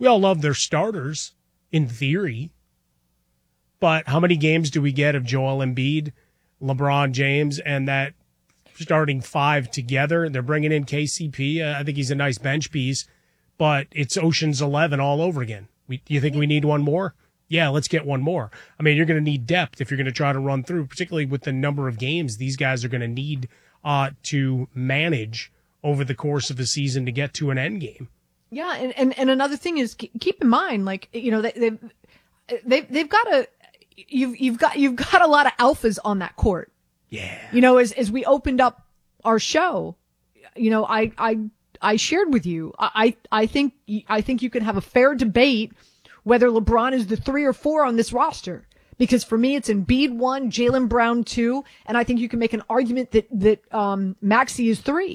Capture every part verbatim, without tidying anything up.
We all love their starters, in theory. But how many games do we get of Joel Embiid, LeBron James, and that starting five together? They're bringing in K C P. Uh, I think he's a nice bench piece, but it's Ocean's Eleven all over again. We, do you think we need one more? Yeah, let's get one more. I mean, you're going to need depth if you're going to try to run through, particularly with the number of games these guys are going to need uh, to manage over the course of the season to get to an end game. Yeah, and, and, and another thing is keep in mind, like, you know, they, they've they've they've got a you've you've got you've got a lot of alphas on that court. Yeah. You know, as as we opened up our show, you know, I I I shared with you, I I think I think you can have a fair debate whether LeBron is the three or four on this roster. Because for me, it's Embiid one, Jaylen Brown two, and I think you can make an argument that, that, um, Maxey is three.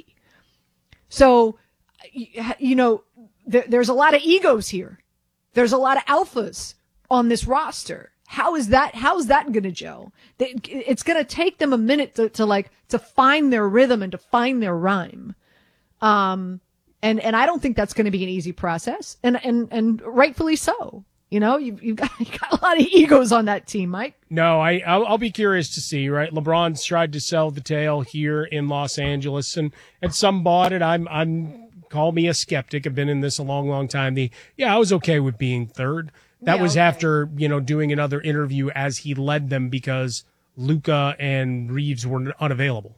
So, you know, there, there's a lot of egos here. There's a lot of alphas on this roster. How is that, how is that gonna gel? It's gonna take them a minute to, to like, to find their rhythm and to find their rhyme. Um, And, and I don't think that's going to be an easy process. And, and, and rightfully so. You know, you've, you've got, you've got a lot of egos on that team, Mike. No, I, I'll, I'll be curious to see, right? LeBron's tried to sell the tale here in Los Angeles and, and some bought it. I'm, I'm, call me a skeptic. I've been in this a long, long time. The, yeah, I was okay with being third. That yeah, was okay. After, you know, doing another interview as he led them because Luka and Reeves were unavailable,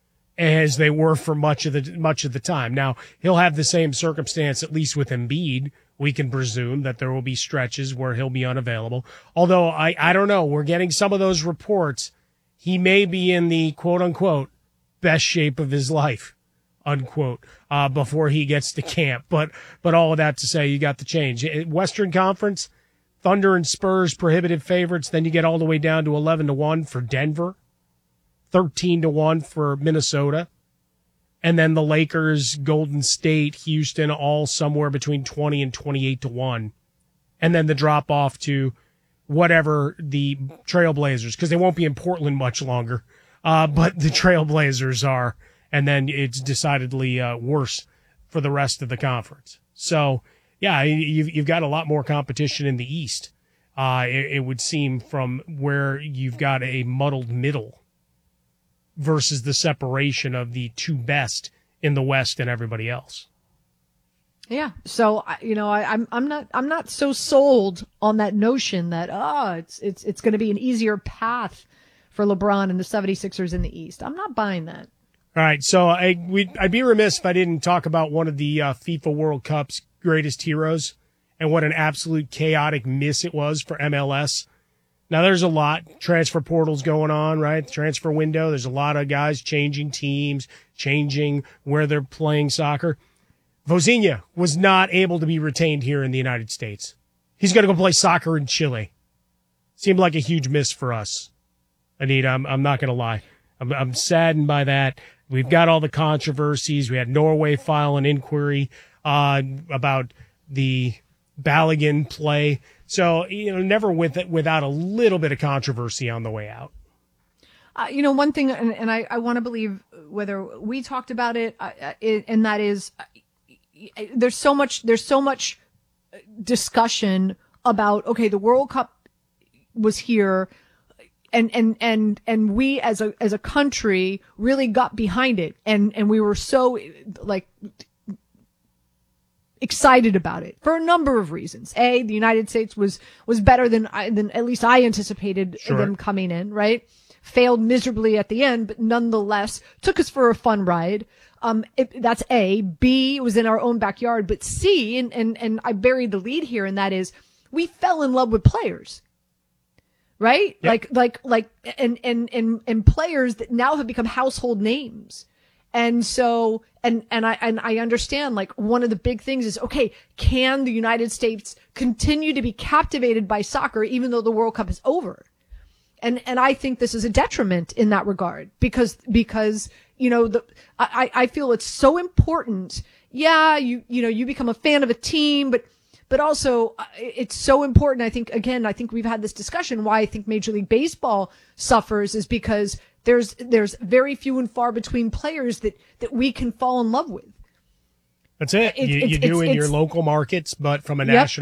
as they were for much of the much of the time. Now, he'll have the same circumstance, at least with Embiid. We can presume that there will be stretches where he'll be unavailable. Although, I, I don't know, we're getting some of those reports. He may be in the quote-unquote best shape of his life, unquote, uh, before he gets to camp. But but all of that to say, you got the change. Western Conference, Thunder and Spurs, prohibitive favorites. Then you get all the way down to eleven to one for Denver. thirteen to one for Minnesota. And then the Lakers, Golden State, Houston, all somewhere between twenty and twenty-eight to one. And then the drop off to whatever the Trailblazers, because they won't be in Portland much longer. Uh, but the Trailblazers are. And then it's decidedly uh, worse for the rest of the conference. So, yeah, you've, you've got a lot more competition in the East. Uh, it, it would seem from where you've got a muddled middle versus the separation of the two best in the West and everybody else. Yeah. So, you know, I, I'm, I'm not, I'm not so sold on that notion that, oh, it's, it's, it's going to be an easier path for LeBron and the seventy-sixers in the East. I'm not buying that. All right. So I, we'd, I'd be remiss if I didn't talk about one of the uh, FIFA World Cup's greatest heroes and what an absolute chaotic miss it was for M L S. Now, there's a lot. Transfer portals going on, right? Transfer window. There's a lot of guys changing teams, changing where they're playing soccer. Vozinha was not able to be retained here in the United States. He's going to go play soccer in Chile. Seemed like a huge miss for us. Anita, I'm, I'm not going to lie. I'm, I'm saddened by that. We've got all the controversies. We had Norway file an inquiry uh, about the Balogun play. So, you know, never with it, without a little bit of controversy on the way out. Uh, you know, one thing, and, and I, I want to believe whether we talked about it, uh, it, and that is, uh, there's so much, there's so much discussion about, okay, the World Cup was here, and, and, and, and we as a, as a country really got behind it, and, and we were so, like, excited about it for a number of reasons. A, the United States was, was better than I, than at least I anticipated sure. them coming in, right? Failed miserably at the end, but nonetheless took us for a fun ride. Um, it, that's A. B, it was in our own backyard, but C, and, and, and I buried the lead here, and that is we fell in love with players. Right? Yep. Like, like, like, and, and, and, and players that now have become household names. And so, and, and I, and I understand, like, one of the big things is, okay, can the United States continue to be captivated by soccer even though the World Cup is over? And, and I think this is a detriment in that regard because, because, you know, the, I, I feel it's so important. Yeah, you, you know, you become a fan of a team, but, but also it's so important. I think, again, I think we've had this discussion why I think Major League Baseball suffers is because There's, there's very few and far between players that, that we can fall in love with. That's it. it you it's, you do it's, in it's, your local markets, but from a yep. national